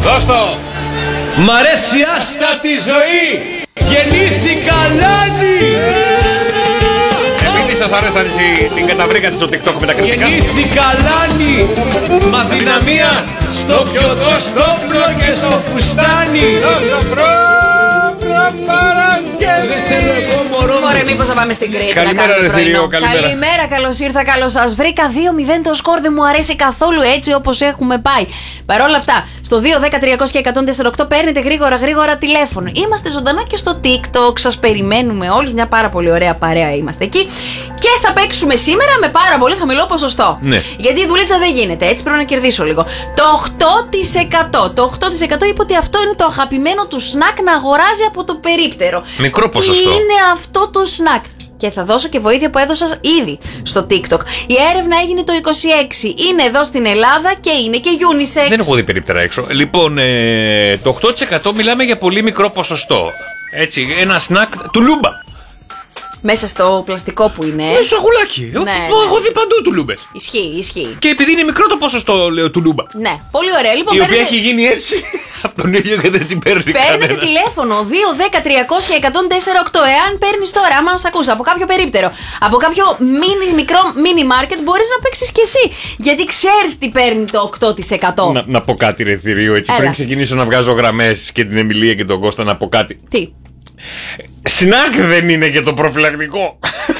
Δώσ' το! Μ' αρέσει άστατη ζωή. Γεννήθηκα Λάνη. Επειδή σας άρεσαν την καταβρήκατε στο TikTok με τα κριτικά. Γεννήθηκα Λάνη. Μ' αδυναμία στο πιωτό, στο πλό και στο φουστάνι. Δώσ' το Παρασκευή. Δεν θέλω εγώ μωρό. Ωραία, μήπως θα πάμε στην Κρήτη. Καλημέρα, ρε Θηρίο, καλημέρα. Καλημέρα, καλώς ήρθα, καλώς σας βρήκα. 2-0 το σκορ, δεν μου αρέσει καθόλου έτσι όπως έχουμε πάει. Παρ' όλα αυτά, στο 2-10-300-1048 παίρνετε γρήγορα τηλέφωνο. Είμαστε ζωντανά και στο TikTok. Σας περιμένουμε όλους. Μια πάρα πολύ ωραία παρέα είμαστε εκεί. Και θα παίξουμε σήμερα με πάρα πολύ χαμηλό ποσοστό. Ναι. Γιατί η δουλίτσα δεν γίνεται. Έτσι πρέπει να κερδίσω λίγο. Το 8%. Το 8% είπε ότι αυτό είναι το αγαπημένο του σνακ να αγοράζει από το περίπτερο. Μικρό ποσοστό. Τι είναι αυτό το σνακ? Και θα δώσω και βοήθεια που έδωσα ήδη στο TikTok. Η έρευνα έγινε το 26. Είναι εδώ στην Ελλάδα και είναι και unisex. Δεν έχω δει περίπτερα έξω. Λοιπόν, το 8% μιλάμε για πολύ μικρό ποσοστό. Έτσι, ένα σνακ του Λούμπα. Μέσα στο πλαστικό που είναι. Στο σαγουλάκι. Ναι. Έχω δει παντού του Λούμπες. Ισχύει. Και επειδή είναι μικρό το ποσοστό, λέω, του Λούμπα. Ναι, πολύ ωραία. Λοιπόν, Η οποία έχει γίνει έτσι από τον ήλιο και δεν την παίρνει παίρνετε κανένας. τηλέφωνο 2-10-300-1048. Εάν παίρνεις τώρα, άμα μας ακούς από κάποιο περίπτερο, από κάποιο μικρό mini market, μπορείς να παίξεις κι εσύ. Γιατί ξέρεις τι παίρνει το 8%. Να πω κάτι, ρε Θηρίο, έτσι. Έλα. Πριν ξεκινήσω να βγάζω γραμμές και την Εμιλία και τον Κώστα, να πω κάτι. Τι? Σνακ δεν είναι και το προφυλακτικό.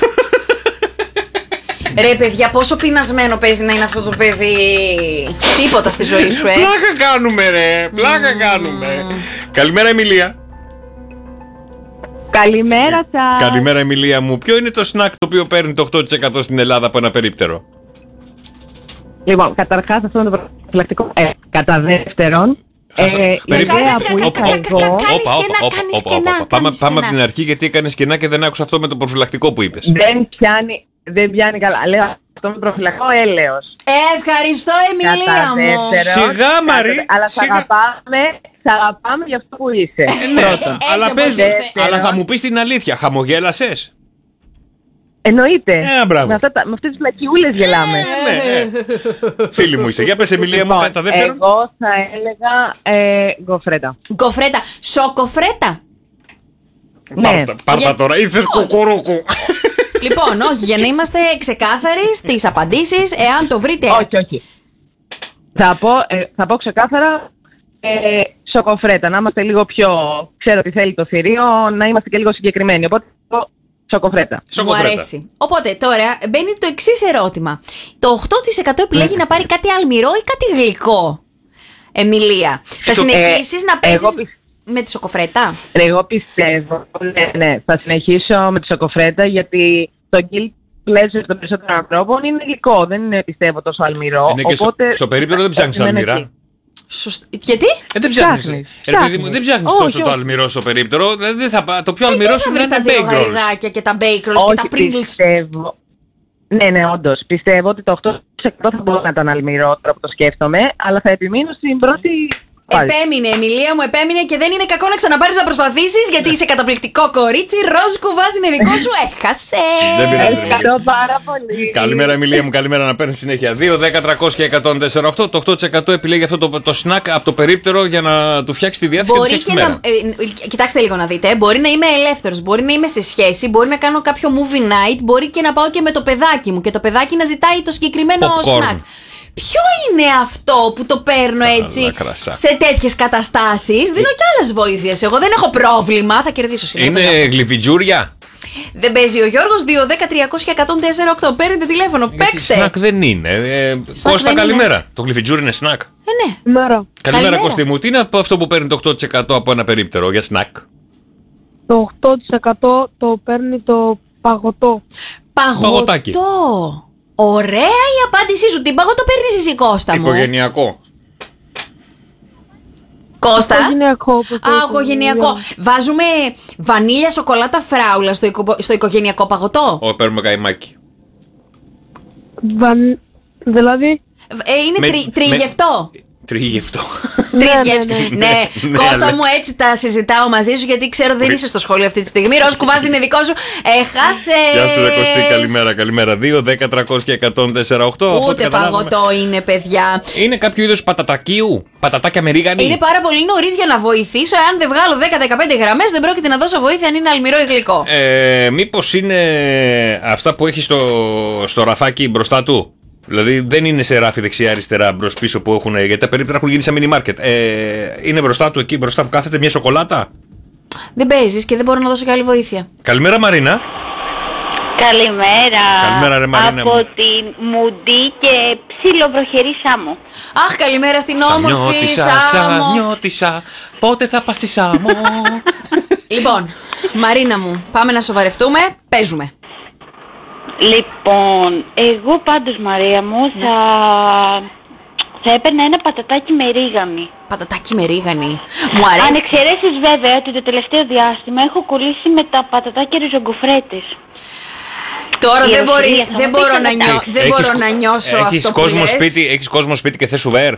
Ρε παιδιά, πόσο πεινασμένο παίζει να είναι αυτό το παιδί. Τίποτα στη ζωή σου, Πλάκα κάνουμε, ρε. Πλάκα κάνουμε. Καλημέρα, Εμιλία. Καλημέρα σας. Καλημέρα, Εμιλία μου. Ποιο είναι το σνακ το οποίο παίρνει το 8% στην Ελλάδα από ένα περίπτερο? Λοιπόν, καταρχάς αυτό είναι το προφυλακτικό. Κατά δεύτερον, η ιδέα που είχα εγώ Πάμε από την αρχή, γιατί έκανες κενά και δεν άκουσα αυτό με το προφυλακτικό που είπες. δεν πιάνει καλά. Λέω αυτό με προφυλακτικό έλεος. Ευχαριστώ, Εμιλία Κατά μου. δεύτερον, Σιγά, Μαρή. αλλά σ' αγαπάμε για αυτό που είσαι. Πρώτον. Αλλά όπως πες, είσαι. αλλά θα μου πεις την αλήθεια, χαμογέλασες? Εννοείται. Μπράβο. Με αυτές τις πλακιούλες γελάμε. Φίλη μου είσαι. Για πες, Εμιλία μου, τα δεύτερα. Εγώ θα έλεγα γκοφρέτα. Γκοφρέτα. Σοκοφρέτα. Ναι. Πάρτα τώρα, ήρθες κοκορόκο. Λοιπόν, όχι, για να είμαστε ξεκάθαροι στις απαντήσεις, εάν το βρείτε. Όχι. Θα πω ξεκάθαρα σοκοφρέτα. Να είμαστε λίγο πιο. Ξέρω τι θέλει το θηρίο, να είμαστε και λίγο συγκεκριμένοι. Οπότε σοκοφρέτα. Μου αρέσει. Οπότε τώρα μπαίνει το εξής ερώτημα. Το 8% επιλέγει να πάρει κάτι αλμυρό ή κάτι γλυκό? Εμιλία, θα συνεχίσεις να παίζεις με τη σοκοφρέτα? Εγώ πιστεύω, ναι, θα συνεχίσω με τη σοκοφρέτα, γιατί το guilt pleasure των περισσότερων ανθρώπων είναι γλυκό, δεν είναι, πιστεύω, τόσο αλμυρό. Είναι και οπότε, στο περίπτερο δεν ψάχνεις αλμυρά. Γιατί? Δεν ψάχνεις. Ψάχνεις. Παιδί μου, δεν ψάχνεις τόσο το αλμυρό στο περίπτερο. Το πιο αλμυρό σου είναι τα bake rolls. γαριδάκια και τα bake rolls και τα Pringles. Πιστεύω. Ναι, όντως. Πιστεύω ότι το 8% θα μπορεί να ήταν αλμυρό, τώρα που το σκέφτομαι, αλλά θα επιμείνω στην πρώτη. Επέμεινε, Εμιλία μου, επέμεινε, και δεν είναι κακό να ξαναπάρεις να προσπαθήσεις, γιατί είσαι καταπληκτικό κορίτσι. Ροζ κουβάς είναι δικό σου. Έχασε. Δεν πειράζει. Ευχαριστώ πάρα πολύ. Καλημέρα, Εμιλία μου, καλημέρα, να παίρνεις συνέχεια. 2-10-300-1048. Το 8% επιλέγει αυτό το σνακ από το περίπτερο για να του φτιάξει τη διάθεση Μπορεί και και τη μέρα. κοιτάξτε λίγο να δείτε. Μπορεί να είμαι ελεύθερος, μπορεί να είμαι σε σχέση, μπορεί να κάνω κάποιο movie night, μπορεί και να πάω και με το παιδάκι μου και το παιδάκι να ζητάει το συγκεκριμένο Popcorn. σνακ. Ποιο είναι αυτό που το παίρνω έτσι σε τέτοιες καταστάσεις? Δίνω κι άλλες βοήθειες. Εγώ δεν έχω πρόβλημα. Θα κερδίσω σήμερα. Είναι γλυφιτζούρια. Δεν παίζει ο Γιώργος. 2-10-300-1048. Παίρνετε τηλέφωνο. Παίξτε. Σνακ δεν είναι. Κώστα, δεν καλημέρα. είναι. Το γλυφιτζούρι είναι σνακ. Ναι. Μέρα. Καλημέρα, Κώστη μου. Τι είναι αυτό που παίρνει το 8% από ένα περίπτερο για σνακ? Το 8% το παίρνει το παγωτό. Παγωτάκι. Ωραία η απάντησή σου. Τι παγωτό παίρνεις εσύ, Κώστα μου? Οικογενειακό. Κώστα. Οικογενειακό. Οικογενειακό. Βάζουμε βανίλια, σοκολάτα, φράουλα στο οικογενειακό παγωτό. Όχι, παίρνουμε καϊμάκι. Δηλαδή. Είναι τριγευτό. Τριγευτό. Τρεις γεύσεις. Ναι, ναι, Κώστα Άλεξ. μου, έτσι τα συζητάω μαζί σου γιατί ξέρω δεν είσαι στο σχολείο αυτή τη στιγμή. Ροζ κουβάς είναι δικό σου. Έχασες. Γεια σου, ρε Κωστή, καλημέρα, καλημέρα. 2, 10, 300 και 104,8. Ούτε παγωτό είναι, παιδιά. Είναι κάποιο είδος πατατακίου, πατατάκια με ρίγανη. Είναι πάρα πολύ νωρίς για να βοηθήσω. Εάν δεν βγάλω 10-15 γραμμές, δεν πρόκειται να δώσω βοήθεια αν είναι αλμυρό ή γλυκό. Μήπως είναι αυτά που έχει στο ραφάκι μπροστά του. Δηλαδή δεν είναι σε ράφι δεξιά-αριστερά μπρος πίσω που έχουν. Γιατί τα περίπτερα έχουν γίνει σαν mini market. Είναι μπροστά του, εκεί μπροστά που κάθεται μια σοκολάτα. Δεν παίζεις και δεν μπορώ να δώσω και άλλη βοήθεια. Καλημέρα, Μαρίνα. Καλημέρα. Καλημέρα, ρε Μαρίνα Από μου. την Μουντή και ψιλοβροχερή Σάμο. Αχ, καλημέρα στην όμορφη Σανιώτησα, Σάμο. σανιώτησα. Πότε θα πας στη Σάμο. Λοιπόν, Μαρίνα μου, πάμε να σοβαρευτούμε. Παίζουμε. Λοιπόν, εγώ πάντως Μαρία μου θα έπαιρνα ένα πατατάκι με ρίγανη. Πατατάκι με ρίγανη. Μου αρέσει. Αν εξαιρέσεις βέβαια ότι το τελευταίο διάστημα έχω κολλήσει με τα πατατάκια ριζογκοφρέτες. Τώρα Η δεν Ευαγγελία θα μου πει καλά. δεν μπορώ να νιώσω αυτό που λες. Έχεις κόσμο σπίτι και θες σουβέρ.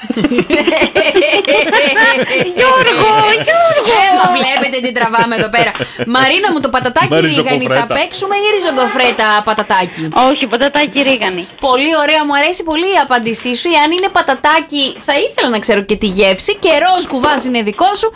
Γιώργο! Μα βλέπετε τι τραβάμε εδώ πέρα. Μαρίνα μου, το πατατάκι Μα ρίγανη θα ριζοκοφρέτα. παίξουμε ή ριζογκοφρέτα πατατάκι? Όχι, πατατάκι ρίγανη. Πολύ ωραία, μου αρέσει πολύ η απάντησή σου. Αν είναι πατατάκι, θα ήθελα να ξέρω και τη γεύση. Και ροζ κουβάς είναι δικό σου.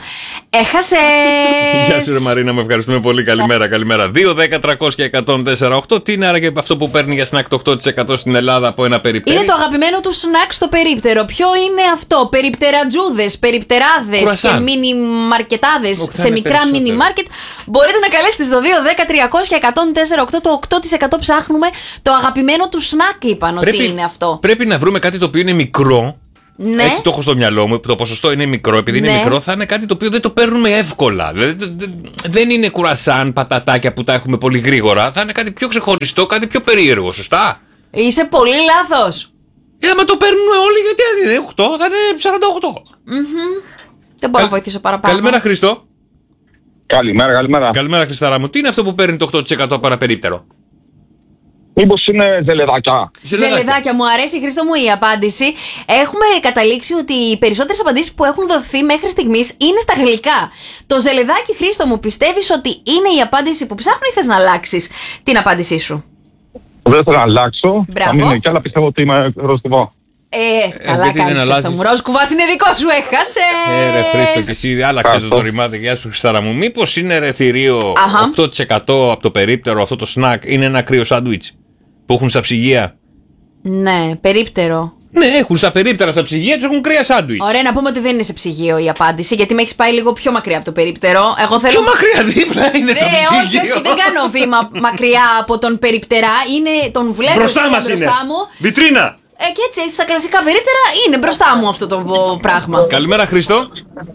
Έχασες. Γεια σου, ρε Μαρίνα, με ευχαριστούμε πολύ. Καλημέρα, καλημέρα. 2, 10, 300 και 104,8. Τι είναι άραγε αυτό που παίρνει για σνακ το 8% στην Ελλάδα από ένα περιπτέρι? Είναι το αγαπημένο του σνακ στο περίπτερο. Ποιο είναι αυτό? Περιπτερατζούδες, περιπτεράδες και Κουρασάν. μίνι μαρκετάδες Όχι, θα σε είναι μικρά περισσότερο. μίνι μάρκετ. Μπορείτε να καλέσετε στο 2, 10, 300 και 104,8. Το 8% ψάχνουμε. Το αγαπημένο του σνακ είπαν ότι είναι αυτό. Πρέπει να βρούμε κάτι το οποίο είναι μικρό. Ναι. Έτσι το έχω στο μυαλό μου. Το ποσοστό είναι μικρό. Επειδή είναι Ναι. μικρό, θα είναι κάτι το οποίο δεν το παίρνουμε εύκολα. Δηλαδή δεν είναι κουρασάν, πατατάκια που τα έχουμε πολύ γρήγορα. Θα είναι κάτι πιο ξεχωριστό, κάτι πιο περίεργο. Σωστά. Είσαι πολύ λάθος. Άμα το παίρνουμε όλοι, γιατί αν είναι 8, θα είναι 48. Δεν μπορώ να βοηθήσω παραπάνω. Καλημέρα, Χριστό. Καλημέρα, καλημέρα. Καλημέρα, Χριστάρα μου. Τι είναι αυτό που παίρνει το 8% από ένα περίπτερο? Μήπως είναι ζελεδάκια? Ζελεδάκια, μου αρέσει, Χρήστο μου, η απάντηση. Έχουμε καταλήξει ότι οι περισσότερες απαντήσεις που έχουν δοθεί μέχρι στιγμής είναι στα γλυκά. Το ζελεδάκι, Χρήστο μου, πιστεύεις ότι είναι η απάντηση που ψάχνω ή θες να αλλάξεις την απάντησή σου? Δεν θέλω να αλλάξω. Μπράβο. Θα μείνω εκεί, αλλά πιστεύω ότι είμαι ρωστιβό. Καλά γιατί δεν κάνεις, Χρήστο αλλάζεις? μου. Ροζ κουβάς είναι δικό σου, έχασες. Ρε Χρήστο, και εσύ άλλαξε Ευχαριστώ. το ρημάδι. Γεια σου, Χριστάρα μου. Μήπως είναι ρε θηρίο Αχα. 8% από το περίπτερο αυτό το σνακ είναι ένα κρύο σάντουιτς που έχουν στα ψυγεία? Ναι, περίπτερο. Ναι, έχουν στα περίπτερα στα ψυγεία τους έχουν κρύα σάντουιτς. Ωραία, να πούμε ότι δεν είναι σε ψυγείο η απάντηση, γιατί με έχει πάει λίγο πιο μακριά από το περίπτερο. Εγώ θέλω. Πιο μακριά δίπλα είναι το Όχι, ψυγείο. όχι, δεν κάνω βήμα μακριά από τον περιπτερά. Είναι, τον βλέπω Μπροστά είναι μας είναι. μπροστά μου. Βιτρίνα. Και έτσι, στα κλασικά περίπτερα είναι μπροστά μου αυτό το πράγμα. Καλημέρα, Χριστό.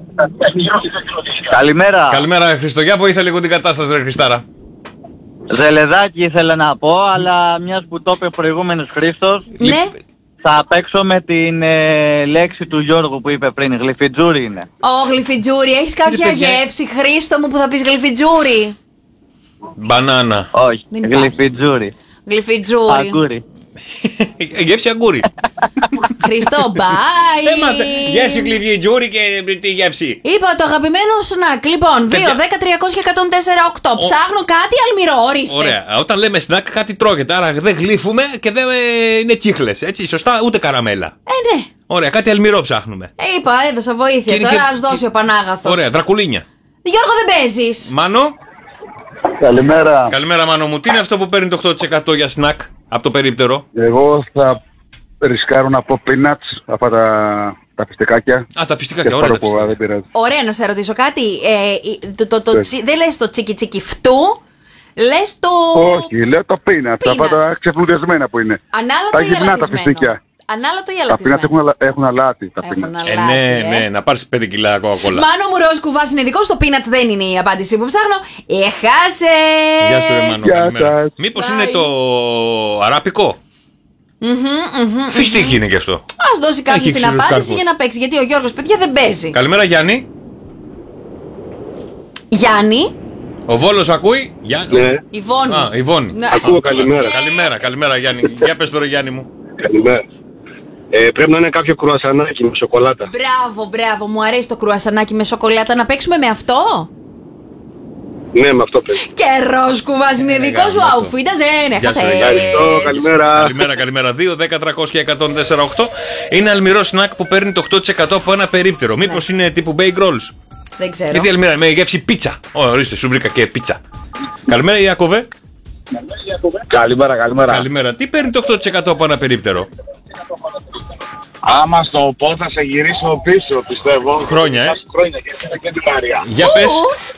Καλημέρα. Καλημέρα, Χριστό. Για βοήθα λίγο την κατάσταση, ρε Χριστάρα. Ζελεδάκι ήθελα να πω, αλλά μιας που το είπε ο προηγούμενος Χρήστος, Ναι. θα παίξω με την λέξη του Γιώργου που είπε πριν. Γλυφιτζούρι είναι. Ω, γλυφιτζούρι, έχεις κάποια παιδιά. γεύση, Χρήστο μου, που θα πεις γλυφιτζούρι? Μπανάνα. Όχι, Δεν υπάρχει. γλυφιτζούρι. Γλυφιτζούρι. Αγκούρι. Γεύση αγκούρι. Χριστό, bye. Γεύση κλειβιτζούρι και τη γεύση. Είπα το αγαπημένο σνακ. Λοιπόν, 2, Παιδιά. 10, 300 και 104,8. Ψάχνω κάτι αλμυρό, ορίστε. Ωραία. Όταν λέμε σνακ, κάτι τρώγεται. Άρα δεν γλύφουμε και δεν είναι τσίχλες. Έτσι, σωστά, ούτε καραμέλα. Ναι. Ωραία, κάτι αλμυρό ψάχνουμε. Είπα, έδωσα βοήθεια. Και είναι Τώρα και- ας δώσει ο Πανάγαθος. Ωραία, δρακουλίνια. Γιώργο, δεν παίζεις. Μάνο. Καλημέρα. Καλημέρα, Μάνο μου. Τι είναι αυτό που παίρνει το 8% για σνακ από το περίπτερο? Εγώ θα ρισκάρω να πω peanuts, αυτά τα φιστικάκια. Α, τα φιστικάκια, Και ωραία. Τα σπαροποβά, δεν φιστικάκια. πειράζει. Ωραία, να σε ρωτήσω κάτι. Πες. Δεν λες το τσίκι τσίκι φτού, λες το. Όχι, λέω τα peanuts, αυτά Peanuts. τα ξεφλουδιασμένα που είναι. Ανάλατο Τα ή γυμνά τα αλατισμένο? φιστίκια. Ανάλατο ή Τα peanuts αλατισμένο? έχουν αλάτι. Τα Έχουν peanuts. αλάτι, Ναι, να πάρεις 5 κιλά κοκακόλα. Μάνο μου, ροζ κουβάς είναι δικό σου, το peanuts δεν είναι η απάντηση που ψάχνω. Έχασες. Γεια σου, ρε Μάνο. Γεια Καλημέρα. σας. Μήπως Bye. είναι το αράπικο? Φιστίκι είναι και αυτό. Ας δώσει κάποιος Έχει την ξύλους απάντηση καρπούς. για να παίξει, γιατί ο Γιώργος, παιδιά, δεν παίζει. Καλημέρα, Γιάννη. Γιάννη, Ο Βόλος ακούει. Ναι. Ιβόνη. Α, η Βόνη. Ναι. Ακούω, καλημέρα. Καλημέρα, καλημέρα, Γιάννη. Για πες τώρα, Γιάννη μου. Καλημέρα. Πρέπει να είναι κάποιο κρουασανάκι με σοκολάτα. Μπράβο, μου αρέσει το κρουασανάκι με σοκολάτα. Να παίξουμε με αυτό. Ναι, με αυτό παίζει. Και ροζ κουβάς είναι δικό σου. Αουφίταζεν, έχασε. Ευχαριστώ, καλημέρα. Καλημέρα. 2, 10, 300 και 104,8. Είναι αλμυρό σνακ που παίρνει το 8% από ένα περίπτερο. Μήπως είναι τύπου bake rolls? Δεν ξέρω. Γιατί αλμυρά με γεύση πίτσα. Ορίστε, σου βρήκα και πίτσα. Καλημέρα, Ιάκωβε. Καλημέρα. Τι παίρνει το 8% από ένα περίπτερο? Άμα στο πω θα σε γυρίσω πίσω, πιστεύω. Χρόνια, Χρόνια και την Μαρία. Για πες.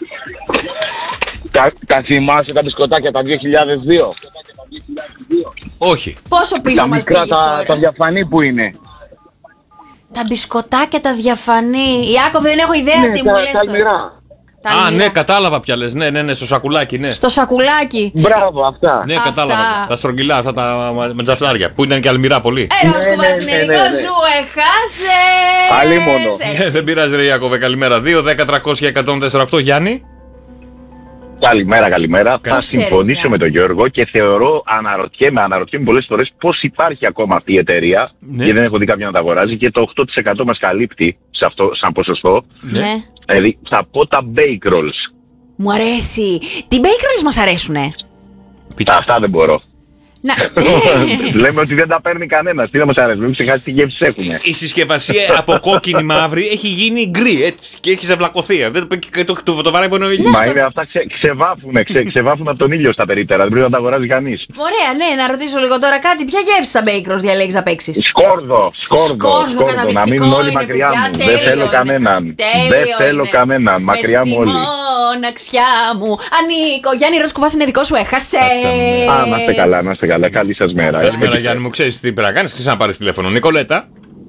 Τα θυμάσαι τα μπισκοτάκια τα 2002? Όχι. Πόσο πίσω μας πήγες τώρα? Τα διαφανή που είναι. Τα μπισκοτάκια τα διαφανή. Ιάκωβ, δεν έχω ιδέα τι μου λες τώρα. Ναι, κατάλαβα πια λες. Ναι, στο σακουλάκι, ναι. Στο σακουλάκι. Μπράβο, αυτά. Ναι, κατάλαβα. Τα στρογγυλά, αυτά τα ματζαφλάρια που ήταν και αλμυρά πολύ. Ροζ κουβάς είναι δικό σου, έχασε. Αλίμονο. Δεν πειράζει, ρε Ιάκωβε, καλημέρα. 2, 10, 300 και 104,8. Γιάννη. Καλημέρα. Θα Πώς συμφωνήσω έρχεται? με τον Γιώργο και θεωρώ, αναρωτιέμαι πολλές φορές πώς υπάρχει ακόμα αυτή η εταιρεία, γιατί δεν έχω δει κάποιον να τα αγοράζει και το 8% μας καλύπτει σε αυτό σαν ποσοστό. Ναι. Δηλαδή θα πω τα bake rolls. Μου αρέσει. Τι bake rolls μας αρέσουνε? Αυτά δεν μπορώ. Να... Λέμε ότι δεν τα παίρνει κανένας. Τι να μας αρέσει, μην ξεχάσει τι γεύσεις έχουν. Η συσκευασία από κόκκινη μαύρη έχει γίνει γκρι, έτσι, και έχει ζευλακωθεί. Το βαράει μόνο ο ήλιος. Μα είναι αυτά ξεβάφουν από τον ήλιο στα περίπτερα. Δεν πρέπει να τα αγοράζει κανείς. Ωραία, ναι, να ρωτήσω λίγο τώρα κάτι. Ποια γεύση στα bake rolls διαλέγεις να παίξεις? Σκόρδο. Να μείνουν όλοι μακριά μου. Δεν θέλω κανέναν. Μακριά μου όλοι. Μοναξιά μου. Ανήκω. Γιάννη, ροζ κουβάς είναι δικό σου, έχασε. Να είστε καλά. Καλή σας μέρα. Καλημέρα, Γιάννη μου, ξέρεις τι πρέπει να κάνεις και να πάρεις τηλέφωνο. Νικολέτα.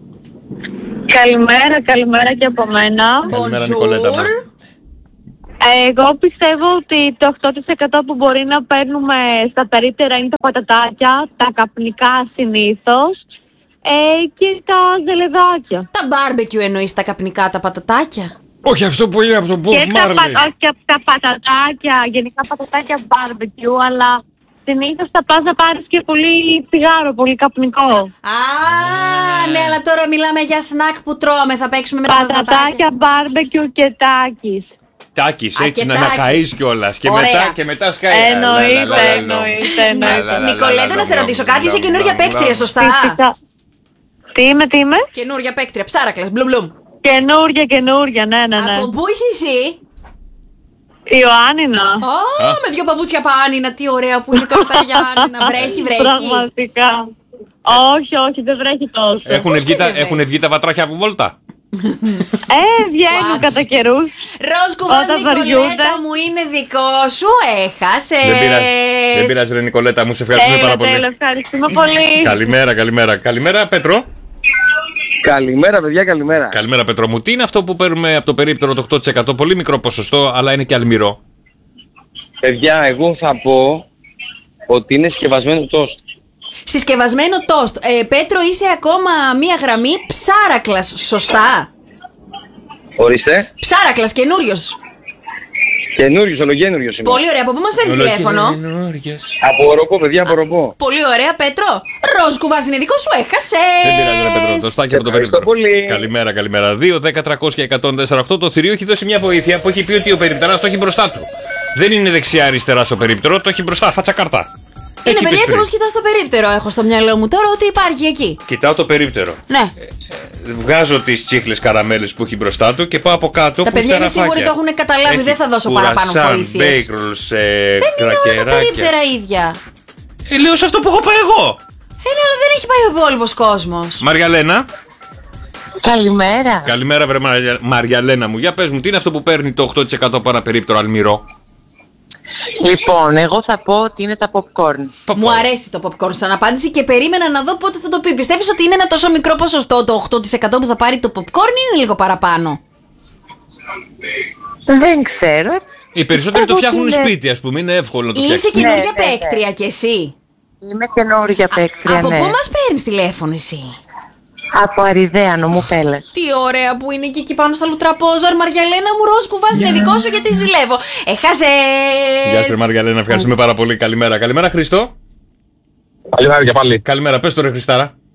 Καλημέρα και από μένα. Καλημέρα, Νικολέτα. Εγώ πιστεύω ότι το 8% που μπορεί να παίρνουμε στα περίπτερα είναι τα πατατάκια, τα καπνικά συνήθως και τα ζελεδάκια. Τα barbecue εννοείς, τα καπνικά, τα πατατάκια? Όχι, αυτό που είναι από τον Bob Marley. Και τα πατατάκια, γενικά πατατάκια barbecue, αλλά συνήθως θα πας να πάρεις και πολύ τσιγάρο, πολύ καπνικό. Ναι, αλλά τώρα μιλάμε για σνακ που τρώμε, θα παίξουμε με τα πατατάκια. Πατατάκια, barbecue και τάκης. Τάκης, έτσι να τάκης. καείς κιόλας. Και μετά σκάει. Εννοείται. Νικολέτα, να σε ρωτήσω κάτι, είσαι καινούρια παίκτρια, σωστά? Τι είμαι? Καινούρια παίκτρια, ψάρακλας, μπλουμ. Καινούρια, ναι. Από πού είσαι εσύ? Ιωάννηνα. Με δυο παπούτσια πάνινα, τι ωραία που είναι τώρα τα Γιάννηνα. Βρέχει. Πραγματικά. Όχι, δεν βρέχει τόσο. Έχουν βγει τα βατράχια από βόλτα. Βγαίνουν κατά καιρούς. Ροζ κουβάς, Νικολέτα μου είναι δικό σου, έχασες. Δεν πειράζει, ρε Νικολέτα μου, σε ευχαριστούμε πάρα πολύ. Ευχαριστούμε πολύ. Καλημέρα, Πέτρο. Καλημέρα, παιδιά, καλημέρα. Καλημέρα, Πέτρο μου. Τι είναι αυτό που παίρνουμε από το περίπτερο το 8%? Πολύ μικρό ποσοστό, αλλά είναι και αλμυρό. Παιδιά, εγώ θα πω ότι είναι συσκευασμένο τόστ. Συσκευασμένο τόστ. Πέτρο, είσαι ακόμα μία γραμμή. Ψάρακλας, σωστά? Ορίστε. Ψάρακλας, καινούριος. Ολογένουριος είναι. Πολύ ωραία. Από πού μας παίρνεις τηλέφωνο? Από Ροπό, παιδιά, από Ροπό. Πολύ ωραία, Πέτρο. Ροζ κουβάς είναι δικό σου, έχασες. Δεν πειράζει, ρε Πέτρο. Το στάκι από το περίπτερο. Πολύ. Καλημέρα. 2, 10, 300 και 104,8. Το θηρίο έχει δώσει μια βοήθεια που έχει πει ότι ο περιπτεράς το έχει μπροστά του. Δεν είναι δεξιά-αριστερά στο περίπτερο, το έχει μπροστά, φάτσα καρτά. Είναι παιδιά, έτσι όπως κοιτάς το περίπτερο. Έχω στο μυαλό μου τώρα ότι υπάρχει εκεί. Κοιτάω το περίπτερο. Ναι. Βγάζω τις τσίχλες καραμέλες που έχει μπροστά του και πάω από κάτω. Τα παιδιά είναι σίγουροι το έχουν καταλάβει, δεν θα δώσω παραπάνω βοήθειες. Bake rolls, δεν είναι όλα τα περίπτερα ίδια. Λέω σε αυτό που έχω πάει εγώ. Αλλά δεν έχει πάει ο υπόλοιπος κόσμος. Μαριαλένα. Καλημέρα, βρε Μαριαλένα μου. Για πες μου, τι είναι αυτό που παίρνει το 8% από ένα περίπτερο αλμυρό? Λοιπόν, εγώ θα πω ότι είναι τα popcorn. Μου αρέσει το popcorn σαν απάντηση και περίμενα να δω πότε θα το πει. Πιστεύεις ότι είναι ένα τόσο μικρό ποσοστό το 8% που θα πάρει το popcorn ή είναι λίγο παραπάνω? Δεν ξέρω. Οι περισσότεροι το φτιάχνουν σπίτι, ας πούμε. Είναι εύκολο να το φτιάξουν. Είσαι καινούργια παίκτρια κι εσύ? Είμαι καινούργια παίκτρια, Από πού μας παίρνεις τηλέφωνο εσύ? Από Αριδαία, νομού Πέλες. Τι ωραία που είναι και εκεί πάνω στα λουτραπόζαρ. Μαριαλένα μου, ροζ κουβάς είναι δικό σου γιατί ζηλεύω. Έχασες. Γεια σου Μαριαλένα, ευχαριστούμε πάρα πολύ. Καλημέρα, Χρήστο. Καλημέρα και πάλι. Καλημέρα, πες το ρε Χριστάρα.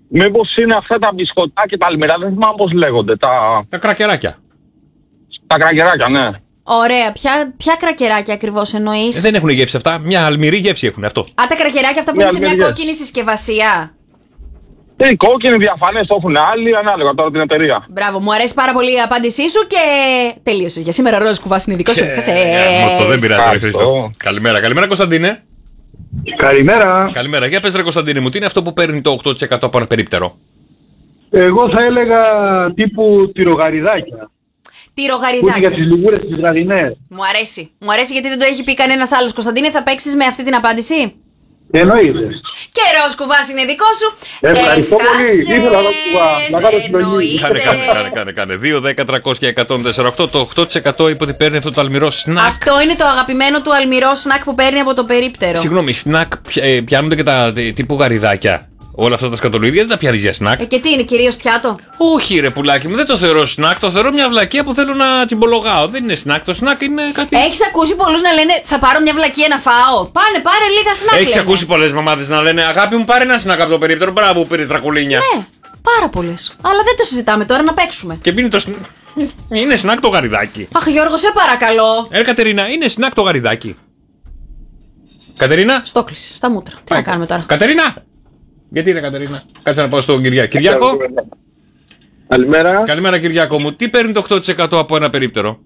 Μήπως είναι αυτά τα μπισκοτάκια, τα αλμυρά, δεν θυμάμαι πώς λέγονται. Τα κρακεράκια. Τα κρακεράκια, ναι. Ωραία, ποια κρακεράκια ακριβώς εννοείς? Δεν έχουν γεύση αυτά. Μια αλμυρή γεύση έχουν αυτό. Α, τα κρακεράκια αυτά που είναι σε μια κόκκινη συσκευασία. Η κόκκινη διαφανές το έχουν άλλοι, ανάλογα τώρα την εταιρεία. Μπράβο, μου αρέσει πάρα πολύ η απάντησή σου και τελείωσες. Για σήμερα Ρόζ Κουβάς είναι δικό σου. Δεν πειράζει, Χρήστο. Καλημέρα, Κωνσταντίνε. Καλημέρα. Καλημέρα. Για πες, ρε Κωνσταντίνε μου, τι είναι αυτό που παίρνει το 8% από ένα περίπτερο? Εγώ θα έλεγα τύπου τυρογαριδάκια. Τυρογαριδάκια. Ούτε για τις λιγούρες τις βραδινές. Μου αρέσει. Μου αρέσει γιατί δεν το έχει πει κανένας άλλος. Κωνσταντίνε, θα παίξεις με αυτή την απάντηση? Εννοείται. Και Ρόζ Κουβάς είναι δικό σου. Ευχαριστώ πολύ. Ήθελα να κάνω συντονή. Κάνε. 2, 10, 300 και 148. Το 8% είπε ότι παίρνει αυτό το αλμυρό σνακ. Αυτό είναι το αγαπημένο του αλμυρό σνακ που παίρνει από το περίπτερο. Συγγνώμη, σνακ πιάνονται και τα τύπου γαριδάκια. Όλα αυτά τα σκατολοίδια δεν τα πιάνει για σνακ. Και τι είναι, κυρίως πιάτο? Όχι, ρε πουλάκι μου, δεν το θεωρώ σνακ. Το θεωρώ μια βλακεία που θέλω να τσιμπολογάω. Δεν είναι σνακ. Το σνακ είναι κάτι. Έχεις ακούσει πολλούς να λένε θα πάρω μια βλακεία να φάω? Πάρε λίγα σνακ. Έχεις ακούσει πολλές μαμάδες να λένε αγάπη μου, πάρε ένα σνακ από το περίπτερο. Μπράβο που πήρε τρακουλίνια. Ναι, πάρα πολλές. Αλλά δεν το συζητάμε τώρα, να παίξουμε. Και πίνει το σνακ. Είναι σνακ το γαριδάκι. Αχ, Γιώργο, σε παρακαλώ. Κατερίνα, είναι σνακ το γαριδάκι. Κατερίνα. Στόκληση, στα μούτρα. Τι να κάνουμε τώρα? Κατερίνα. Γιατί είναι Κατερίνα? Κάτσε να πάω στον Κυριάκο. Κυριάκο. Καλημέρα. Καλημέρα, Κυριάκο μου. Τι παίρνει το 8% από ένα περίπτερο?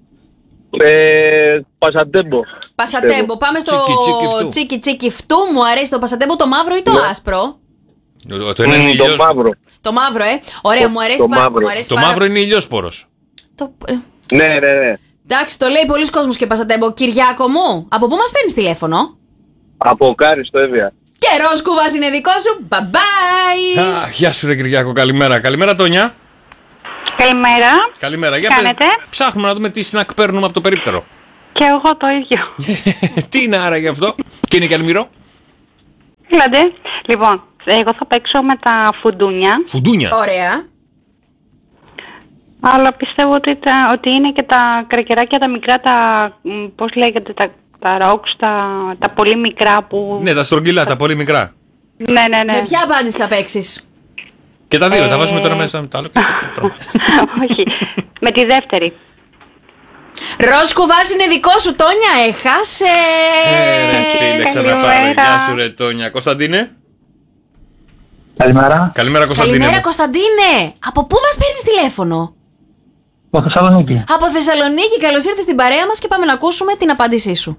Πασατέμπο. Πασατέμπο. Πάμε στο τσίκι τσίκι φτού. Μου αρέσει το πασατέμπο, το μαύρο ή το άσπρο? Το ένα είναι ηλιός... Το μαύρο. Το μαύρο, Ωραία, μου αρέσει Το μαύρο είναι ηλιόσπορος. Ναι. Εντάξει, το λέει πολλοί κόσμος και πασατέμπο. Κυριάκο μου, από πού μας παίρνεις τηλέφωνο? Από Κάρι στο Εύβοια. Και Ρόζ Κουβάς είναι δικό σου. Bye bye. Γεια σου, ρε Κυριάκο, καλημέρα. Καλημέρα, Τόνια. Καλημέρα. Καλημέρα. Τι κάνετε? Ψάχνουμε να δούμε τι σνακ παίρνουμε από το περίπτερο. Και εγώ το ίδιο. Τι είναι άρα γι' αυτό? Και είναι και αλμυρό? Έλατε. Λοιπόν, εγώ θα παίξω με τα φουντούνια. Φουντούνια. Ωραία. Αλλά πιστεύω ότι είναι και τα κρακεράκια τα μικρά, πώς λέγεται, τα ρόξ, τα πολύ μικρά που... Ναι, τα στρογγυλά, τα πολύ μικρά. Ναι. Με ποια απάντηση θα παίξεις? Και τα δύο, τα βάζουμε τώρα μέσα με το άλλο. Όχι, με τη δεύτερη. Ρόζ Κουβάς είναι δικό σου, Τόνια, έχασε. Γεια σου, ρε Τόνια. Κωνσταντίνε. Καλημέρα. Καλημέρα, Κωνσταντίνε. Καλημέρα, Κωνσταντίνε. Από πού μας παίρνεις τηλέφωνο? Από Θεσσαλονίκη. Από Θεσσαλονίκη, καλώς ήρθες στην παρέα μας και πάμε να ακούσουμε την απάντησή σου.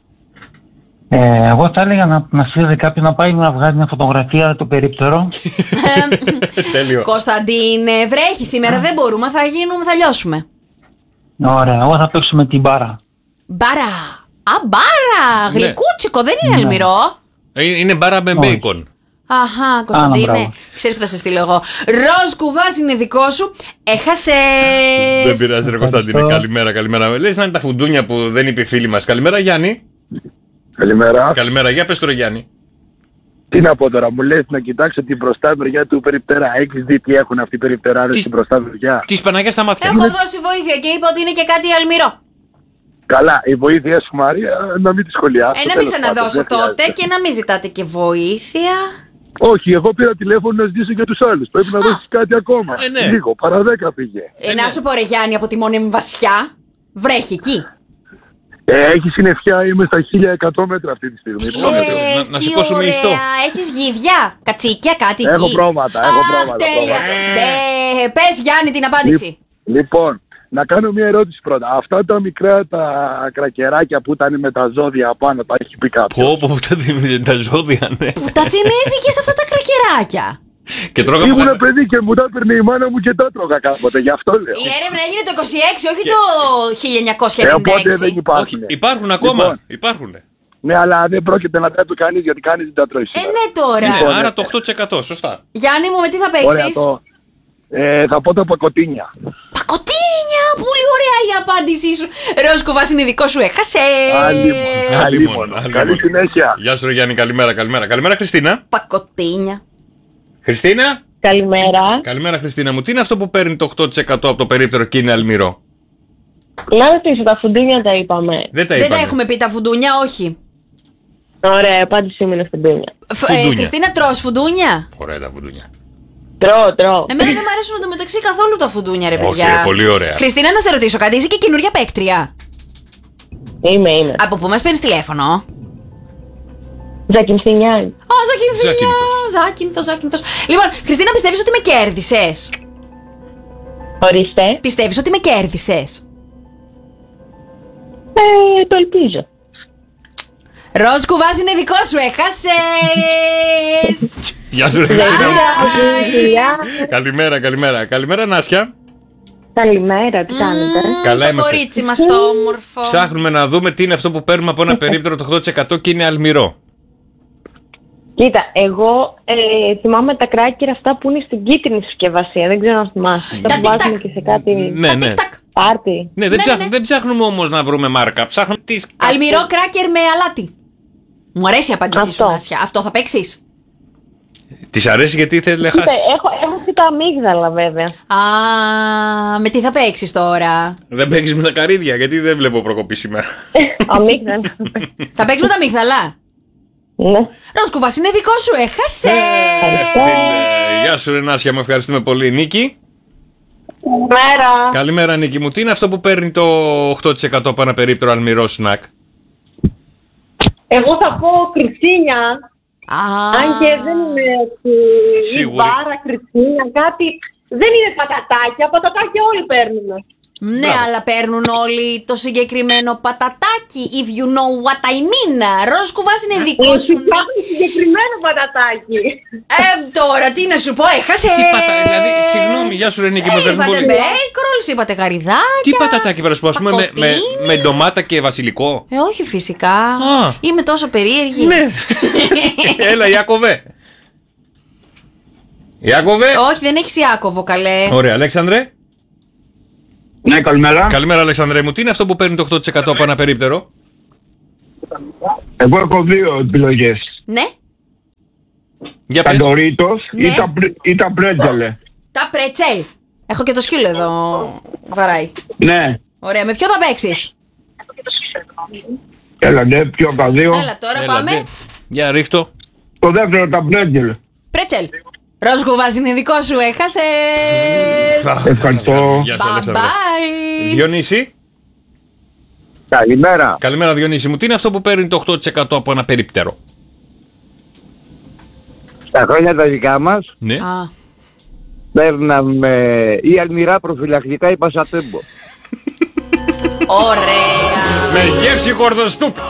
Εγώ θα έλεγα να στείλει κάποιον να πάει να βγάλει μια φωτογραφία του περίπτερο. Τέλειο. Κωνσταντίνε, βρέχει σήμερα, δεν μπορούμε, θα λιώσουμε. Ωραία, εγώ θα παίξω με την μπάρα. Μπάρα. Μπάρα. Γλυκούτσικο, δεν είναι αλμυρό. Είναι μπάρα με μπέικον. Αχα, Κωνσταντίνε. Ξέρεις που θα σε στείλω εγώ. Ρόζ Κουβάς είναι δικό σου. Έχασε. Δεν πειράζει, ρε Κωνσταντίνε. Καλημέρα. Λες να είναι τα φουντούνια που δεν είπε η φίλη μας. Καλημέρα, Γιάννη. Καλημέρα. Καλημέρα, για πες τώρα, Γιάννη. Τι να πω τώρα, μου λες να κοιτάξω την μπροστά μεριά του περιπτερά. Έχεις δει τι έχουν αυτοί οι περιπτεράδες στην μπροστά μεριά? Της Παναγιάς στα μάτια. Έχω δώσει βοήθεια και είπα ότι είναι και κάτι αλμυρό. Καλά, η βοήθεια σου, Μαρία, να μην τη σχολιάσω. Να μην ξαναδώσω τότε και να μην ζητάτε και βοήθεια. Όχι, εγώ πήρα τηλέφωνο να ζητήσω για τους άλλους. Πρέπει να δώσεις κάτι ακόμα. Ναι. Λίγο, παρά 10 πήγε. Να σου πω, ρε Γιάννη, από τη μόνη βασιά βρέχει εκεί. Έχει συννεφιά, είμαι στα 1100 μέτρα αυτή τη στιγμή. Να σηκώσουμε ιστό. Έχεις γυδιά, κατσίκια, κάτι εκεί? Έχω πρόβατα. Τέλεια. Πες, Γιάννη, την απάντηση. Λοιπόν, να κάνω μια ερώτηση πρώτα. Αυτά τα μικρά τα κρακεράκια που ήταν με τα ζώδια απάνω, τα έχει πει κάποιος? Πω, τα ζώδια, ναι. Που τα θυμήθηκες αυτά τα κρακεράκια? Ήμουν παιδί και μου τα έπαιρνε η μάνα μου και τα τρώγα κάποτε, γι' αυτό λέω. Η έρευνα έγινε το 26, όχι το 1996. Οπότε δεν υπάρχουν. Υπάρχουν ακόμα. Λοιπόν, υπάρχουν. Ναι, αλλά δεν πρόκειται να τα του κανείς, γιατί κανείς δεν τα τρώει σήμερα. Ναι, τώρα. Ναι, άρα το 8%, σωστά. Γιάννη μου, με τι θα παίξεις? Θα πω τα πακοτίνια. Πακοτίνια! Πολύ ωραία η απάντησή σου. Ρόζ Κουβάς είναι δικό σου, έχασε. Αλίμονο. Καλή συνέχεια. Γεια σου, Γιάννη, καλημέρα. Καλημέρα, Χριστίνα. Πακοτίνια. Χριστίνα. Καλημέρα. Καλημέρα, Χριστίνα μου. Τι είναι αυτό που παίρνει το 8% από το περίπτερο και είναι αλμυρό? Να ρωτήσω, τα φουντούνια τα είπαμε. Δεν τα έχουμε πει τα φουντούνια, όχι. Ωραία, η απάντησή μου είναι φουντούνια. Χριστίνα, τρως φουντούνια? Ωραία τα φουντούνια. Τρώω. Εμένα δεν μου αρέσουν εντωμεταξύ καθόλου τα φουντούνια, ρε παιδιά. Όχι, πολύ ωραία. Χριστίνα, να σε ρωτήσω κάτι, είσαι και καινούργια παίκτρια. Είμαι. Από πού μας παίρνεις τηλέφωνο? Ζακυνθινιάν. Ζάκυνθος. Λοιπόν, Χριστίνα, πιστεύεις ότι με κέρδισες? Ορίστε. Πιστεύεις ότι με κέρδισες? Το ελπίζω. Ροζ κουβάς είναι δικό σου, έχασες. Γεια σου, ρε Χριστίνα. Καλημέρα, Νάσια. Καλημέρα, τι κάνετε? Καλά Το είμαστε. κορίτσι μας το όμορφο. Ψάχνουμε να δούμε τι είναι αυτό που παίρνουμε από ένα περίπτερο το 8% και είναι αλμυρό. Κοίτα, εγώ θυμάμαι τα κράκερα αυτά που είναι στην κίτρινη συσκευασία. Δεν ξέρω αν θυμάσαι. Αυτά που βάζουμε και σε κάτι Ναι. πάρτι. Ναι, δεν ψάχνουμε όμως να βρούμε μάρκα. Ψάχνουμε τις... Αλμυρό κράκερ με αλάτι. Μου αρέσει η απάντησή σου, Νάσια. Αυτό θα παίξεις? Της αρέσει γιατί θέλει να χάσει. Έχω και τα αμύγδαλα βέβαια. Α, με τι θα παίξεις τώρα? Δεν παίξεις με τα καρύδια γιατί δεν βλέπω προκοπή σήμερα. Αμύγδαλα. Θα παίξεις με τα αμύγδαλα? Ναι. Ροσκουβάς είναι δικό σου, έχασες. Γεια σου, ρε Νάσια, με ευχαριστούμε πολύ. Νίκη. Καλημέρα. Καλημέρα, Νίκη μου. Τι είναι αυτό που παίρνει το 8% από ένα περίπτερο αλμυρό σνακ? Εγώ θα πω κριτσίνια. Αν και δεν είναι σίγουρη. μπάρα, κριτσίνια, κάτι. Δεν είναι πατατάκια. Πατατάκια όλοι παίρνουμε. Ναι, αλλά παίρνουν όλοι το συγκεκριμένο πατατάκι. If you know what I mean. Ροζ κουβάς είναι δικό σου. Υπάρχει συγκεκριμένο πατατάκι. Τώρα τι να σου πω, έχασε. Τι δηλαδή, συγγνώμη, γεια σου, ρε Νίκη, μας Είπατε πολύ. μπέικρολς, είπατε γαριδάκια. Τι πατατάκι πρέπει να σου πούμε, με ντομάτα και βασιλικό? Όχι φυσικά. Είμαι τόσο περίεργη. Ναι. Έλα, Ιάκωβε. Όχι, δεν έχεις Ιάκωβο, καλέ. Ωραία, Αλέξανδρε. Ναι, καλημέρα. Καλημέρα, Αλεξανδρέ μου. Τι είναι αυτό που παίρνει το 8% από ένα περίπτερο? Εγώ έχω δύο επιλογές. Ναι. Για τα πες. Doritos Ναι. ή τα πρέτζελε. Τα πρέτσελ. Έχω και το σκύλο εδώ. Βαράει. Ναι. Ωραία, με ποιο θα παίξεις? Έλα, ναι, ποιο από τα δύο. Έλα τώρα, πάμε. Για ρίχτω. Το δεύτερο τα πρέτζελ. Πρέτσελ. Ροζ κουβάς είναι δικό σου, έχασες. Ευχαριστώ. Γεια σου, Αλέξανδρε. Bye. Διονύση. Καλημέρα. Καλημέρα, Διονύση μου. Τι είναι αυτό που παίρνει το 8% από ένα περίπτερο? Στα χρόνια τα δικά μας Ναι. παίρναμε ή αλμυρά προφυλακτικά ή πασατέμπο. Ωραία. Με γεύση κορδοστούπ.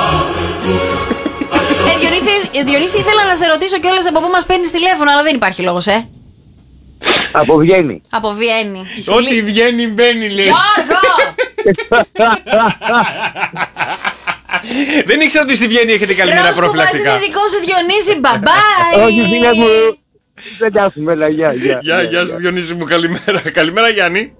Διονύση, ήθελα να σε ρωτήσω κιόλας από πού μας παίρνεις τηλέφωνο, αλλά δεν υπάρχει λόγος, Από Βιέννη. Από Βιέννη. Ό,τι βγαίνει μπαίνει, λέει. Γιώργο! Δεν ήξερα ότι στη Βιέννη έχετε καλημέρα Ροζ κουβάς προφυλακτικά. είναι δικό σου, Διονύση, μπαμπάι. Όχι, φίλε μου. Δεν τα έχουμε, έλα, γεια. Γεια σου, Διονύση μου, καλημέρα. Καλημέρα, Γιάννη.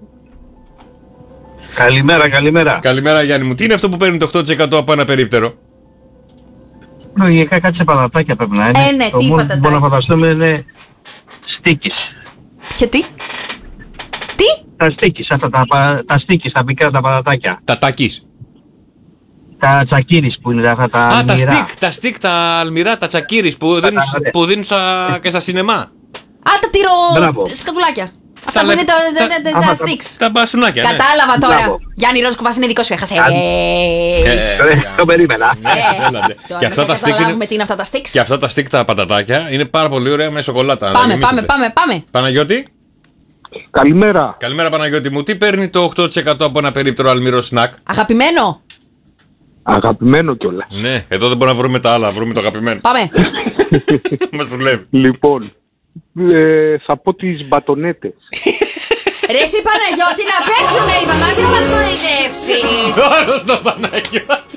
Καλημέρα. Καλημέρα, Γιάννη μου. Τι είναι αυτό που παίρνει το 8% από ένα περίπτερο? Λογικά κάτι σε πατατάκια πρέπει να είναι. Ναι, το τι μόνο που πατατάκια? μπορώ να φανταστούμε είναι στίκης. Ποιο τι? Τα στίκης, αυτά τα στίκης, τα μικρά τα πατατάκια. Τα τάκης. Τα τσακίρις που είναι αυτά τα Α, αλμυρά. τα αλμυρά, τα τσακίρις που δίνουν και στα σινεμά. Α, τα τυρο... Μπράβο. σκατουλάκια. Αυτά Τα που είναι τα τα- sticks. Τα μπαστούνάκια, ναι. Κατάλαβα τώρα. Μπράβο. Γιάννη, Ροζ κουβάς είναι δικό σου, έχασε. Το περίμενα. Έλατε. Τώρα Και αυτά θα τα stick καταλάβουμε είναι... τι είναι αυτά τα sticks. Και αυτά τα stick τα πατατάκια είναι πάρα πολύ ωραία με σοκολάτα. να Πάμε, γεμίσετε. πάμε. Παναγιώτη. Καλημέρα. Καλημέρα, Παναγιώτη μου. Τι παίρνει το 8% από ένα περίπτερο αλμυρό σνακ? Αγαπημένο. Αγαπημένο κιόλα. Ναι, εδώ δεν μπορούμε να βρούμε τα άλλα, βρούμε το αγαπημένο. Πάμε. Μας δουλεύει. Λοιπόν, θα πω τις μπατονέτες. Ρε εσύ Παναγιώτη, να παίξουμε, είπαμε, όχι να μας κοροϊδεύσεις. Δώρο στο Παναγιώτη.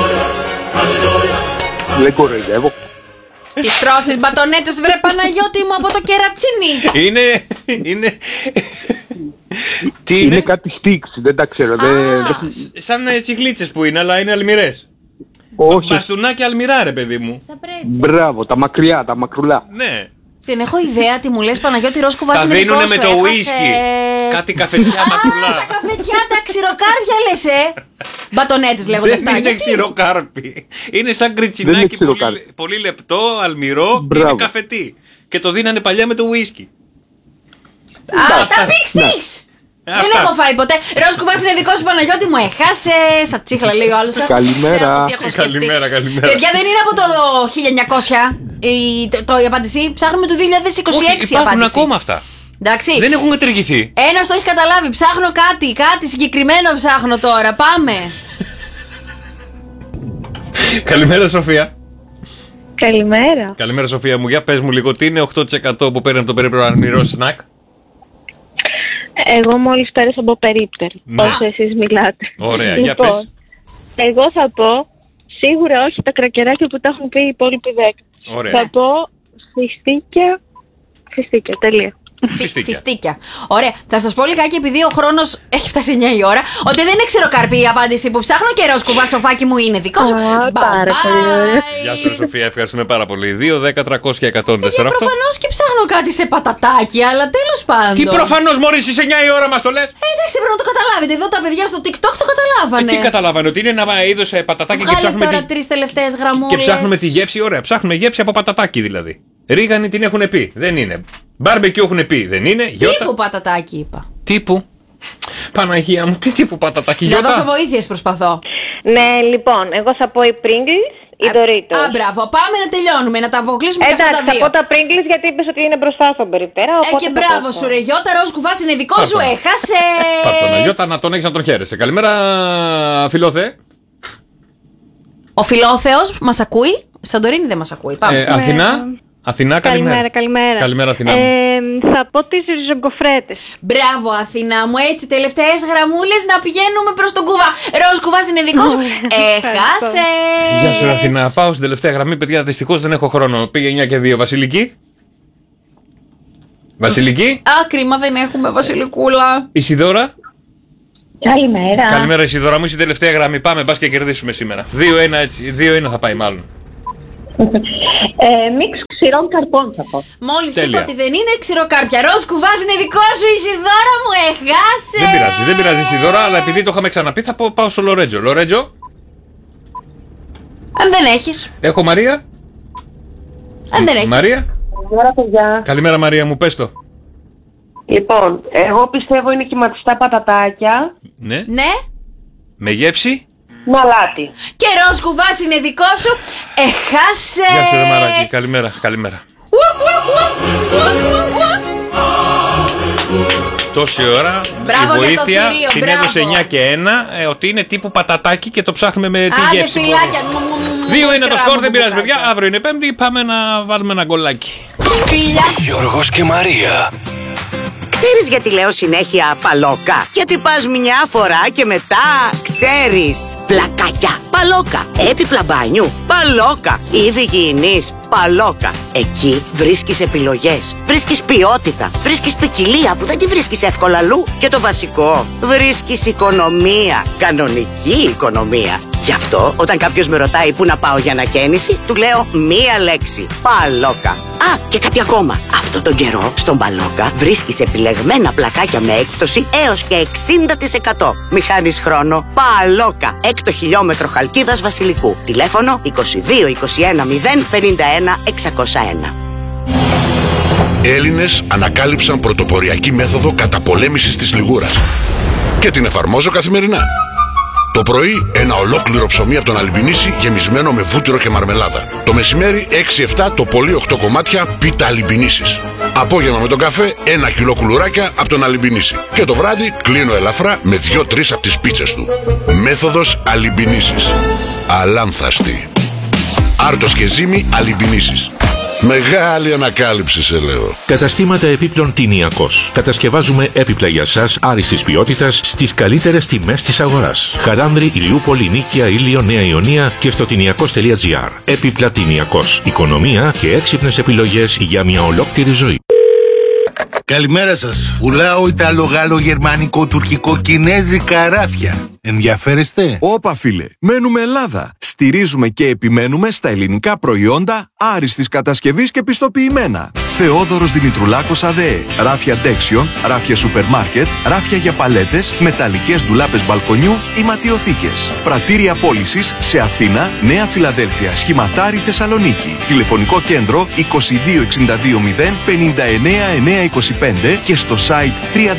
Δεν κοροϊδεύω. Τις τρως τις μπατονέτες, βρε Παναγιώτη μου, από το κερατσίνι. Είναι... Τι Είναι είναι? κάτι στίξ, δεν τα ξέρω. Σαν τσιχλίτσες που είναι, αλλά είναι αλμυρές. Όχι, Μπαστούνάκια αλμυρά, ρε παιδί μου. Σαν πρέτσελ. μπράβο, τα μακριά, τα μακρουλά. Ναι. Δεν έχω ιδέα τι μου λες, Παναγιώτη, Ροζ κουβάς Τα είναι δικό δίνουνε σου, με το έχασες. ουίσκι. Κάτι καφετιά Α, τα μακρουλά. καφετιά, τα ξηροκάρδια λες, Μπατονέτες λέγονται αυτά. Δεν είναι Γιατί? ξηροκάρπι. Είναι σαν Δεν κριτσινάκι είναι ξηροκάρπι. πολύ λεπτό, αλμυρό και Μπράβο. είναι καφετή. Και το δίνανε παλιά με το ουίσκι. Τα big sticks! Δεν έχω φάει ποτέ. Ροζ κουβάς είναι δικό σου, Παναγιώτη μου. Έχασε. Σα τσίχλα λίγο άλλο. Καλημέρα. Καλημέρα. Παιδιά, δεν είναι από το 1900 η απάντηση. Ψάχνουμε το 2026 η Υπάρχουν απάντηση. ακόμα αυτά. Εντάξει. Δεν έχουν ετρεγηθεί. Ένας το έχει καταλάβει. Ψάχνω κάτι συγκεκριμένο ψάχνω τώρα. Πάμε. Καλημέρα, Σοφία. Καλημέρα. Καλημέρα, Σοφία μου. Για πες μου λίγο, τι είναι 8% που παίρνει από το περίπτερο αρνηρό σνακ? Εγώ μόλις πέρασα από περίπτερο. Ναι. Όσο εσείς μιλάτε. Ωραία, για Λοιπόν, πες. εγώ θα πω σίγουρα όχι τα κρακεράκια που τα έχουν πει οι υπόλοιποι 10. Ωραία. Θα πω φιστίκια, τελεία. Φιστίκια. Ωραία. Θα σας πω λιγάκι, επειδή ο χρόνος έχει φτάσει 9 η ώρα, ότι δεν είναι ξηροκαρπή η απάντηση που ψάχνω και Ροζ κουβά, σοφάκι μου είναι δικό σου. Πάρα πολύ ωραία. Γεια σου, Σοφία, ευχαριστούμε πάρα πολύ. 2, 10, 300 και 104. Προφανώς και ψάχνω κάτι σε πατατάκι, αλλά τέλος πάντων. Τι προφανώς, μωρή, στις 9 η ώρα μας το λες? Εντάξει, πρέπει να το καταλάβετε. Εδώ τα παιδιά στο TikTok το καταλάβανε. Τι καταλάβανε, ότι είναι ένα είδος πατατάκι και ψάχνουμε. Τώρα 3 τελευταίες γραμμούλες. Και ψάχνουμε τη γεύση, ωραία. Ψάχνουμε γεύση από πατατάκι δηλαδή. Ρίγανη την έχουν πει, δεν είναι. Μπάρμπεκιου έχουν πει, δεν είναι. Τύπου πατατάκι είπα. Τύπου. Παναγία μου, τι τύπου πατατάκι? Να δώσω βοήθειες προσπαθώ. Ναι, λοιπόν, εγώ θα πω οι Pringles ή Doritos. Α, μπράβο, πάμε να τελειώνουμε, να τα αποκλείσουμε και αυτά τα Εντάξει, δύο. θα πω τα Pringles γιατί είπες ότι είναι μπροστά στον περιπτέρα. Και μπράβο σου, ρε Γιώτα, Ροζ κουβάς είναι δικό σου, έχασε. Πάρτονα, Γιώτα, να τον έχεις να τον χαίρεσαι. Καλημέρα, Φιλόθε. Ο Φιλόθεος μας ακούει, Σαντορίνη δεν μας ακούει. Πάμε. Αθηνά, καλημέρα. Καλημέρα, Αθηνά μου. Θα πω τις ριζογκοφρέτες. Μπράβο, Αθηνά μου, έτσι τελευταίες γραμμούλες να πηγαίνουμε προς τον κουβά. Ροζ κουβάς είναι δικό σου. Έχασε. Γεια σου, Αθηνά. Πάω στην τελευταία γραμμή, παιδιά. Δυστυχώς δεν έχω χρόνο. Πήγε 9 και 2. Βασιλική. Βασιλική. Α, κρίμα, δεν έχουμε Βασιλικούλα. Ισιδώρα. Καλημέρα. Καλημέρα, Ισιδώρα μου. Είσαι η τελευταία γραμμή. Πάμε, μπας και κερδίσουμε σήμερα. 2-1 έτσι. 2-1 θα πάει μάλλον. Μίξ ξηρών καρπών θα πω. Μόλις είπα ότι δεν είναι ξηροκάρπια. Ροζ κουβάς είναι δικό σου, Ισιδώρα μου, έχασε. Δεν πειράζει, Ισιδώρα, αλλά επειδή το είχαμε ξαναπεί, θα πάω στο Λορέτζο. Λορέτζο. Αν δεν έχεις. Έχω Μαρία. Αν δεν έχεις. Μαρία. Καλημέρα, παιδιά. Καλημέρα, Μαρία μου, πες το. Λοιπόν, εγώ πιστεύω είναι κυματιστά πατατάκια. Ναι. Ναι. Με γεύση. Με αλάτι. Και Ροζ κουβάς είναι δικό σου. Έχασε. Γεια σου, ρε Μαράκι. Καλημέρα. Τόση ώρα. Μπράβο, η βοήθεια για το την θηρίο, έδωσε μπράβο. 9 και 1, ότι είναι τύπου πατατάκι και το ψάχνουμε με τη Άντε, γεύση. φιλάκια. 2 είναι το σκορ, δεν πειράζει, παιδιά. Αύριο είναι Πέμπτη, πάμε να βάλουμε ένα γκολάκι. Φιλιά. Γιώργος και Μαρία. Ξέρεις γιατί λέω συνέχεια παλόκα? Γιατί πας μια φορά και μετά ξέρεις. Πλακάκια, παλόκα. Έπιπλα μπάνιου, παλόκα. Είδη υγιεινής, παλόκα. Εκεί βρίσκεις επιλογές, βρίσκεις ποιότητα, βρίσκεις ποικιλία που δεν τη βρίσκεις εύκολα αλλού. Και το βασικό, βρίσκεις οικονομία, κανονική οικονομία. Γι' αυτό όταν κάποιος με ρωτάει πού να πάω για ανακαίνιση, του λέω μία λέξη, παλόκα. Α, και κάτι ακόμα. Αυτό τον καιρό στον Παλόκα βρίσκεις επιλεγμένα πλακάκια με έκπτωση έως και 60%. Μη χάνεις χρόνο. Παλόκα, 6 χιλιόμετρο Χαλκίδας Βασιλικού. Τηλέφωνο 22 21 0 51 601. Έλληνες ανακάλυψαν πρωτοποριακή μέθοδο καταπολέμησης της λιγούρας. Και την εφαρμόζω καθημερινά. Το πρωί ένα ολόκληρο ψωμί από τον Αλιμπινίση γεμισμένο με βούτυρο και μαρμελάδα. Το μεσημέρι 6-7 το πολύ 8 κομμάτια πίτα Αλιμπινίσης. Απόγευμα με τον καφέ 1 κιλό κουλουράκια από τον Αλιμπινίση. Και το βράδυ κλείνω ελαφρά με 2-3 από τις πίτσες του. Μέθοδος Αλιμπινίσης. Αλάνθαστη. Άρτος και ζύμη Αλιμπινίσης. Μεγάλη ανακάλυψη σε λέω. Καταστήματα επίπλων Τινιακός. Κατασκευάζουμε έπιπλα για σας άριστης ποιότητας στις καλύτερες τιμές της αγοράς. Χαράνδρη, Ηλιούπολη, Νίκαια, Ήλιο, Νέα Ιωνία και στο τινιακός.gr. Έπιπλα Τινιακός. Οικονομία και έξυπνες επιλογές για μια ολόκληρη ζωή. Καλημέρα σας. Πουλάω Ιταλο, Γάλλο, Γερμανικό, Τουρκικό, Κινέζικα ράφια. Ενδιαφέρεστε? Όπα φίλε, μένουμε Ελλάδα. Στηρίζουμε και επιμένουμε στα ελληνικά προϊόντα άριστης κατασκευής και πιστοποιημένα. Θεόδωρος Δημητρουλάκος ΑΔΕ. Ράφια Ντέξιον, ράφια σούπερ μάρκετ, ράφια για παλέτες, μεταλλικές ντουλάπες μπαλκονιού ή ματιοθήκες. Πρατήρια πώλησης σε Αθήνα, Νέα Φιλαδέλφια, Σχηματάρι, Θεσσαλονίκη. Τηλεφωνικό κέντρο 2262 0 59 925 και στο site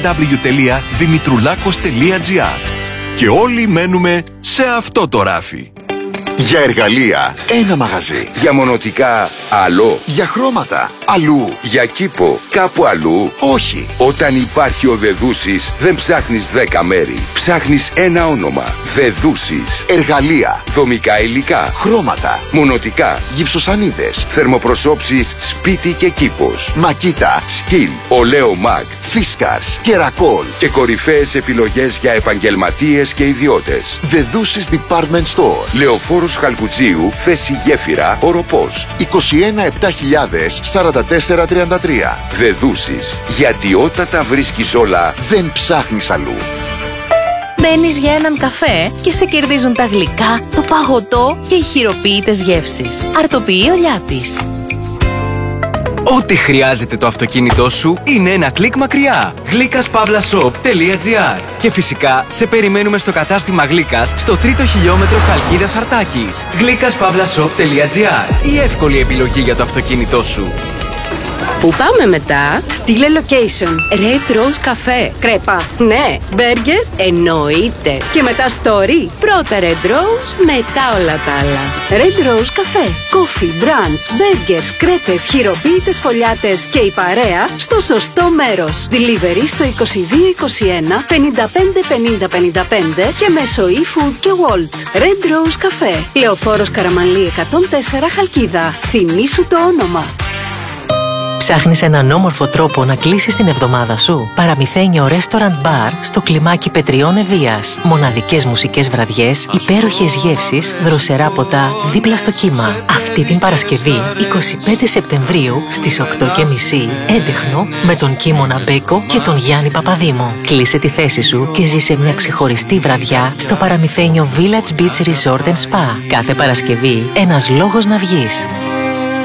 www.dimitroulakos.gr. Και όλοι μένουμε σε αυτό το ράφι. Για εργαλεία, ένα μαγαζί. Για μονοτικά, άλλο. Για χρώματα, αλλού. Για κήπο, κάπου αλλού. Όχι. Όταν υπάρχει ο Δεδούσης, δεν ψάχνεις 10 μέρη. Ψάχνεις ένα όνομα. Δεδούσης. Εργαλεία, δομικά υλικά, χρώματα, μονοτικά, γυψοσανίδες, θερμοπροσώψεις, σπίτι και κήπος. Μακίτα, σκιν, ολέο μαγ, φίσκαρς, κερακόλ και κορυφαίες επιλογές για επαγγελματίες και ιδιώτες. Δεδούσης Department Store. Λεωφόρος Χαλκουτσίου, θέση Γέφυρα, Οροπός. 21-7000-4433. Δεδούσης. Γιατί όταν τα βρίσκεις όλα, δεν ψάχνεις αλλού. Μπαίνεις για έναν καφέ και σε κερδίζουν τα γλυκά, το παγωτό και οι χειροποίητες γεύσεις. Αρτοποιεί ο Λιάτης. Ό,τι χρειάζεται το αυτοκίνητό σου είναι ένα κλικ μακριά. Γλύκας-shop.gr. Και φυσικά σε περιμένουμε στο κατάστημα Γλύκας στο 3ο χιλιόμετρο Χαλκίδας Αρτάκης. Γλύκας-shop.gr. Η εύκολη επιλογή για το αυτοκίνητό σου. Πού πάμε μετά? Στείλε location. Red Rose Cafe. Κρέπα. Ναι. Burger. Εννοείται. Και μετά story. Πρώτα Red Rose, μετά όλα τα άλλα. Red Rose Cafe. Coffee, brunch, burgers, κρέπες, χειροποίητες φωλιάτες και η παρέα στο σωστό μέρος. Delivery στο 2221 55 50 55 και μέσω eFood και Wolt. Red Rose Cafe. Λεωφόρος Καραμανλή 104 Χαλκίδα. Θυμήσου το όνομα. Ψάχνεις έναν όμορφο τρόπο να κλείσεις την εβδομάδα σου? Παραμυθένιο Restaurant Bar στο κλιμάκι Πετριών Ευβίας. Μοναδικές μουσικές βραδιές, υπέροχες γεύσεις, δροσερά ποτά δίπλα στο κύμα. Αυτή την Παρασκευή, 25 Σεπτεμβρίου στις 8:30, έντεχνο με τον Κίμωνα Μπέκο και τον Γιάννη Παπαδήμο. Κλείσε τη θέση σου και ζήσε μια ξεχωριστή βραδιά στο παραμυθένιο Village Beach Resort and Spa. Κάθε Παρασκευή, ένας λόγος να βγεις.